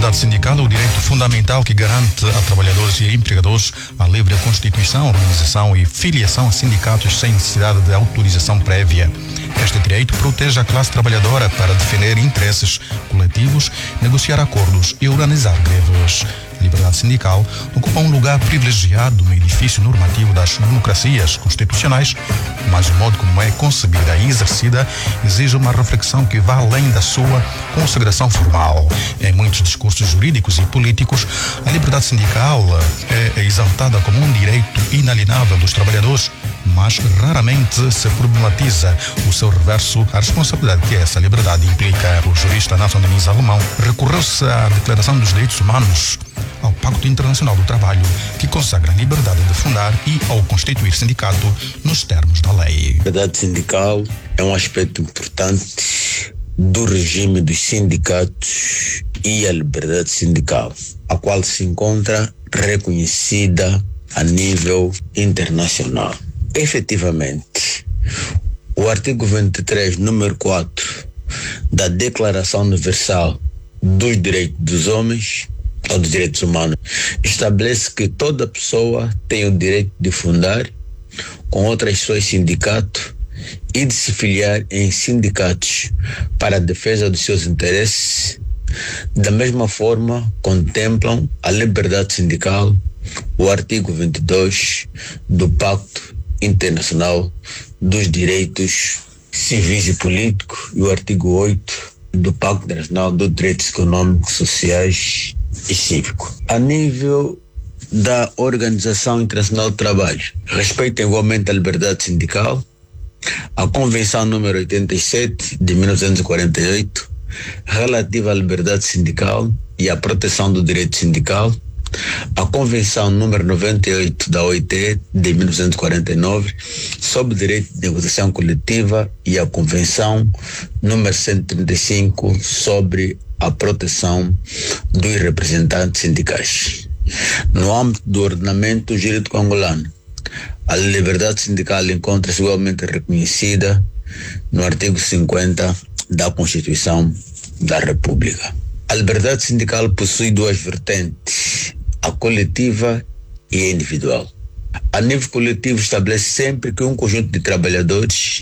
liberdade sindical é o direito fundamental que garante a trabalhadores e empregadores a livre constituição, organização e filiação a sindicatos sem necessidade de autorização prévia. Este direito protege a classe trabalhadora para defender interesses coletivos, negociar acordos e organizar greves. A liberdade sindical ocupa um lugar privilegiado no edifício normativo das democracias constitucionais, mas o modo como é concebida e exercida exige uma reflexão que vá além da sua consagração formal. Em muitos discursos jurídicos e políticos, a liberdade sindical é exaltada como um direito inalienável dos trabalhadores, mas raramente se problematiza o seu reverso, a responsabilidade que essa liberdade implica. O jurista Nathan Denis Alemão recorreu-se à Declaração dos Direitos Humanos, ao Pacto Internacional do Trabalho, que consagra a liberdade de fundar e ao constituir sindicato nos termos da lei. A liberdade sindical é um aspecto importante do regime dos sindicatos e a liberdade sindical, a qual se encontra reconhecida a nível internacional. Efetivamente, o artigo 23, número 4 da Declaração Universal dos Direitos dos Homens ou dos Direitos Humanos estabelece que toda pessoa tem o direito de fundar com outras pessoas sindicato e de se filiar em sindicatos para a defesa dos seus interesses. Da mesma forma, contemplam a liberdade sindical o artigo 22 do Pacto Internacional dos Direitos Civis e Políticos e o artigo 8 do Pacto Internacional dos Direitos Econômicos, Sociais e Cívicos. A nível da Organização Internacional do Trabalho, respeita igualmente a liberdade sindical, a Convenção número 87 de 1948, relativa à liberdade sindical e à proteção do direito sindical, a Convenção número 98 da OIT de 1949 sobre o direito de negociação coletiva e a Convenção número 135 sobre a proteção dos representantes sindicais. No âmbito do ordenamento jurídico angolano, a liberdade sindical encontra-se igualmente reconhecida no artigo 50 da Constituição da República. A liberdade sindical possui duas vertentes, a coletiva e a individual. A nível coletivo, estabelece sempre que um conjunto de trabalhadores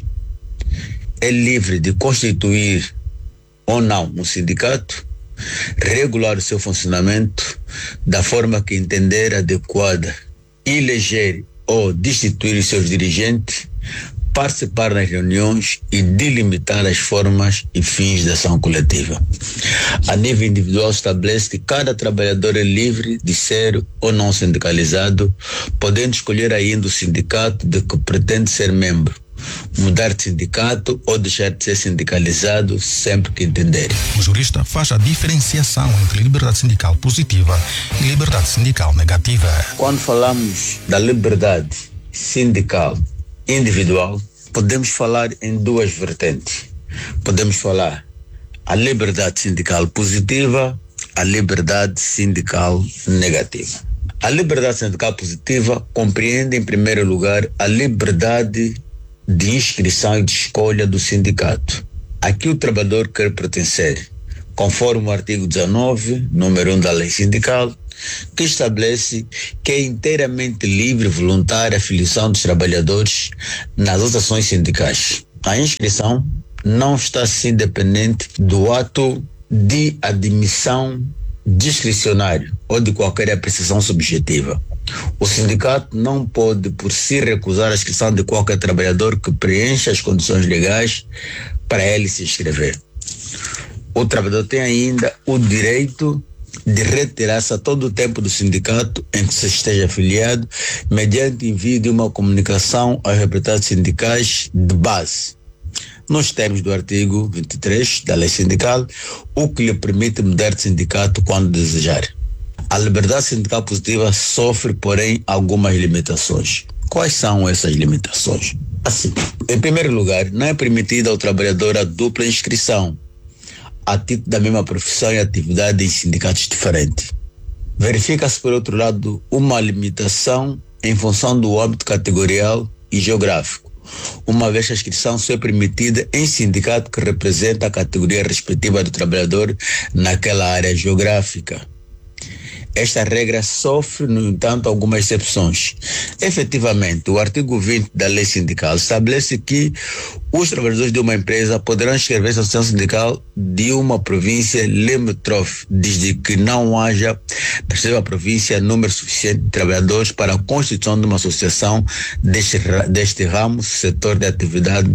é livre de constituir ou não um sindicato, regular o seu funcionamento da forma que entender adequada, eleger ou destituir os seus dirigentes, participar nas reuniões e delimitar as formas e fins da ação coletiva. A nível individual, estabelece que cada trabalhador é livre de ser ou não sindicalizado, podendo escolher ainda o sindicato de que pretende ser membro, mudar de sindicato ou deixar de ser sindicalizado sempre que entender. O jurista faz a diferenciação entre liberdade sindical positiva e liberdade sindical negativa. Quando falamos da liberdade sindical individual, podemos falar em duas vertentes. Podemos falar a liberdade sindical positiva, a liberdade sindical negativa. A liberdade sindical positiva compreende, em primeiro lugar, a liberdade de inscrição e de escolha do sindicato a que o trabalhador quer pertencer, conforme o artigo 19, número 1 da lei sindical, que estabelece que é inteiramente livre e voluntária a filiação dos trabalhadores nas associações sindicais. A inscrição não está assim dependente do ato de admissão discricionário ou de qualquer apreciação subjetiva. O sindicato não pode por si recusar a inscrição de qualquer trabalhador que preencha as condições legais para ele se inscrever. O trabalhador tem ainda o direito de retirar-se a todo o tempo do sindicato em que se esteja afiliado, mediante envio de uma comunicação aos representantes sindicais de base, nos termos do artigo 23 da lei sindical, o que lhe permite mudar de sindicato quando desejar. A liberdade sindical positiva sofre, porém, algumas limitações. Quais são essas limitações? Assim, em primeiro lugar, não é permitida ao trabalhador a dupla inscrição a título da mesma profissão e atividade em sindicatos diferentes. Verifica-se, por outro lado, uma limitação em função do âmbito categorial e geográfico, uma vez que a inscrição só é permitida em sindicato que representa a categoria respectiva do trabalhador naquela área geográfica. Esta regra sofre, no entanto, algumas exceções. Efetivamente, o artigo 20 da lei sindical estabelece que os trabalhadores de uma empresa poderão inscrever-se na associação sindical de uma província limítrofe, desde que não haja na mesma província número suficiente de trabalhadores para a constituição de uma associação deste ramo, setor de atividade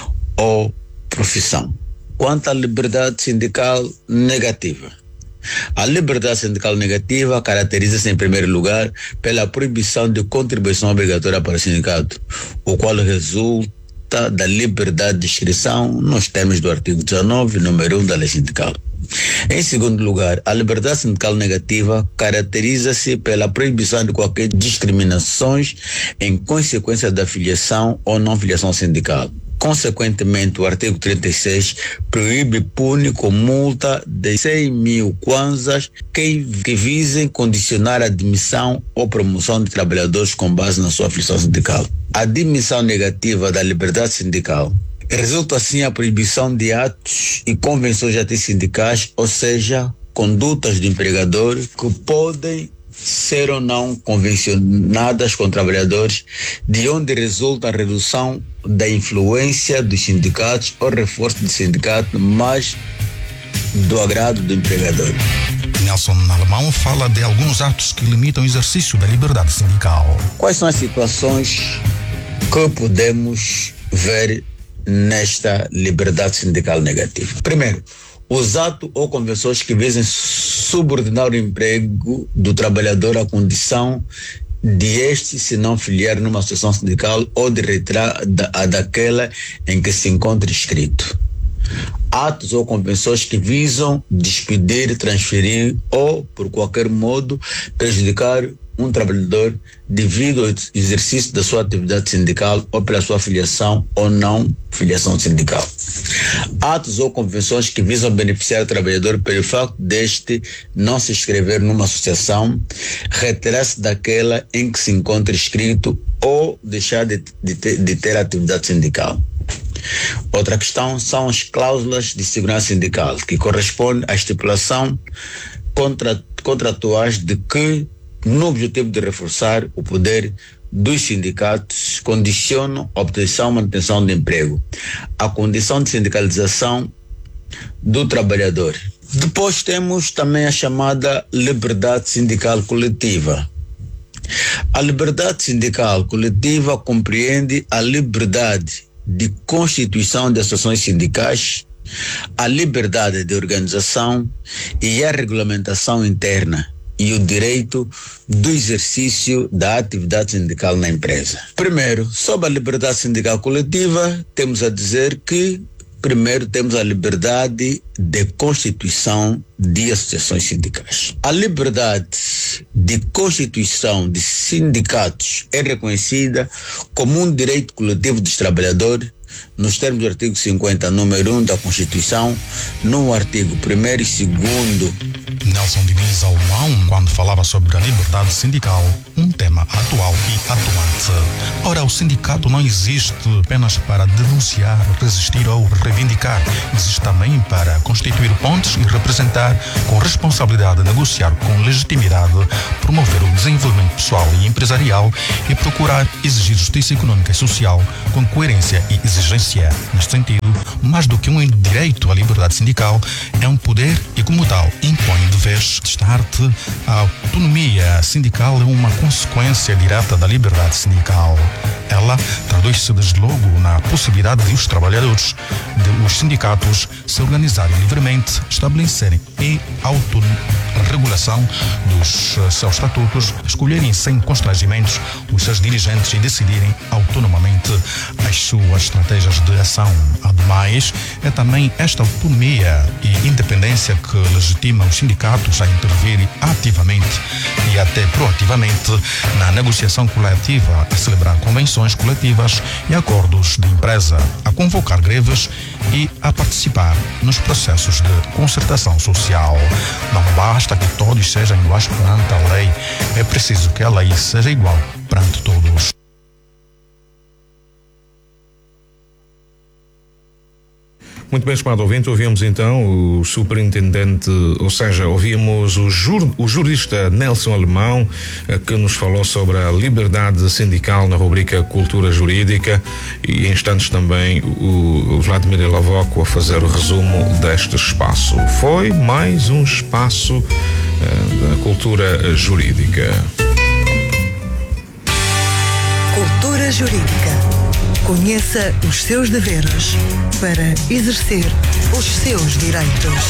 ou profissão. Quanto à liberdade sindical negativa, a liberdade sindical negativa caracteriza-se, em primeiro lugar, pela proibição de contribuição obrigatória para o sindicato, o qual resulta da liberdade de inscrição nos termos do artigo 19, número 1 da lei sindical. Em segundo lugar, a liberdade sindical negativa caracteriza-se pela proibição de qualquer discriminações em consequência da filiação ou não filiação sindical. Consequentemente, o artigo 36 proíbe e pune com multa de 100.000 kwanzas que visem condicionar a admissão ou promoção de trabalhadores com base na sua filiação sindical. A dimensão negativa da liberdade sindical resulta assim a proibição de atos e convenções antissindicais, ou seja, condutas do empregador que podem ser ou não convencionadas com trabalhadores, de onde resulta a redução da influência dos sindicatos ou reforço do sindicato, mas do agrado do empregador. Nelson Alemão fala de alguns atos que limitam o exercício da liberdade sindical. Quais são as situações que podemos ver nesta liberdade sindical negativa? Primeiro, os atos ou convenções que visem subordinar o emprego do trabalhador à condição de este se não filiar numa associação sindical ou de retirar daquela em que se encontra inscrito. Atos ou convenções que visam despedir, transferir ou, por qualquer modo, prejudicar um trabalhador devido ao exercício da sua atividade sindical ou pela sua filiação ou não filiação sindical. Atos ou convenções que visam beneficiar o trabalhador pelo facto deste não se inscrever numa associação, retirar-se daquela em que se encontra inscrito ou deixar de ter atividade sindical. Outra questão são as cláusulas de segurança sindical, que correspondem à estipulação contratuais de que, no objetivo de reforçar o poder dos sindicatos, condicionam a obtenção e manutenção do emprego, a condição de sindicalização do trabalhador. Depois temos também a chamada liberdade sindical coletiva. A liberdade sindical coletiva compreende a liberdade de constituição de associações sindicais, a liberdade de organização e a regulamentação interna e o direito do exercício da atividade sindical na empresa. Primeiro, sobre a liberdade sindical coletiva, temos a dizer que primeiro temos a liberdade de constituição de associações sindicais. A liberdade de constituição de sindicatos é reconhecida como um direito coletivo dos trabalhadores nos termos do artigo 50, número 1 da Constituição, no artigo 1º e 2º. Nelson Diniz Alemão, quando falava sobre a liberdade sindical, um tema atual e atuante. Ora, o sindicato não existe apenas para denunciar, resistir ou reivindicar. Existe também para constituir pontes e representar com responsabilidade, negociar com legitimidade, promover o desenvolvimento pessoal e empresarial e procurar exigir justiça econômica e social com coerência e exigência. Neste sentido, mais do que um direito à liberdade sindical, é um poder e, como tal, impõe de vez de start. A autonomia sindical é uma consequência direta da liberdade sindical. Ela traduz-se desde logo na possibilidade de os trabalhadores, os sindicatos, se organizarem livremente, estabelecerem e autorregulação dos seus estatutos, escolherem sem constrangimentos os seus dirigentes e decidirem autonomamente as suas estratégias de ação. Ademais, é também esta autonomia e independência que legitima os sindicatos a intervir ativamente e até proativamente na negociação coletiva, a celebrar convenções coletivas e acordos de empresa, a convocar greves e a participar nos processos de concertação social. Não basta que todos sejam iguais perante a lei, é preciso que a lei seja igual perante todos. Muito bem, estimado ouvinte, ouvimos então o superintendente, ou seja, ouvimos o jurista Nelson Alemão, que nos falou sobre a liberdade sindical na rubrica Cultura Jurídica, e em instantes também o Vladimir Lavoco a fazer o resumo deste espaço. Foi mais um espaço da cultura jurídica. Cultura Jurídica. Conheça os seus deveres para exercer os seus direitos.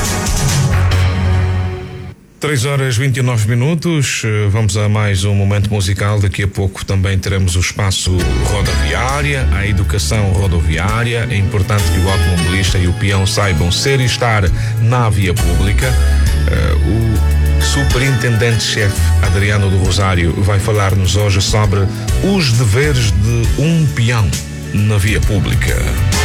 3h29. Vamos a mais um momento musical. Daqui a pouco também teremos o espaço rodoviária, a educação rodoviária. É importante que o automobilista e o peão saibam ser e estar na via pública. O superintendente-chefe Adriano do Rosário vai falar-nos hoje sobre os deveres de um peão na via pública.